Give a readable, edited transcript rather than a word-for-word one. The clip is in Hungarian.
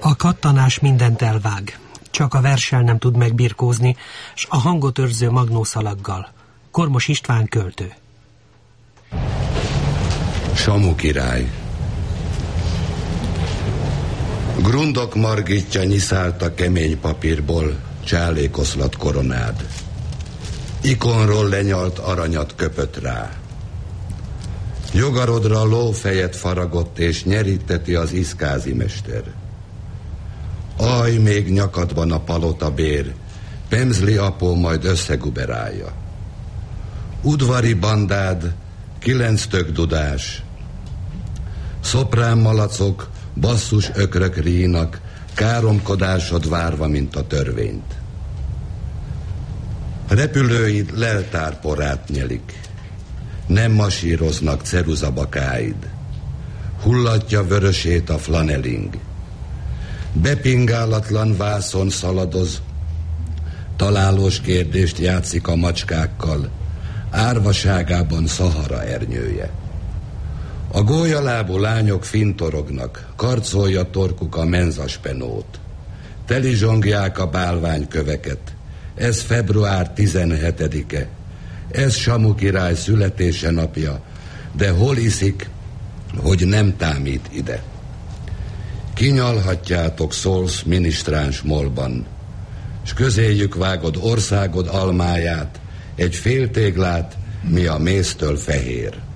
A kattanás mindent elvág. Csak a verssel nem tud megbirkózni, s a hangot őrző magnószalaggal. Kormos István költő. Samu király. Grundok margitja nyiszálta kemény papírból, csálékoszlat koronád. Ikonról lenyalt aranyat köpött rá. Jogarodra lófejet faragott, és nyeríteti az iszkázi mester. Aj, még nyakadban a palota bér, Pemzli apó majd összeguberálja. Udvari bandád, 9 tök dudás, szoprán malacok, basszus ökrök rínak, káromkodásod várva, mint a törvényt. Repülőid leltárporát nyelik, nem masíroznak ceruzabakáid, hullatja vörösét a flaneling. Bepingálatlan vászon szaladoz, találós kérdést játszik a macskákkal, árvaságában Szahara ernyője. A gólyalábú lányok fintorognak, karcolja torkuk a menzaspenót. Telizsongják a bálványköveket. Ez február 17-e. Ez Samu király születése napja, de hol iszik, hogy nem támít ide. Kinyalhatjátok, szólsz minisztráns molban, s közéjük vágod országod almáját, egy féltéglát, mi a méztől fehér.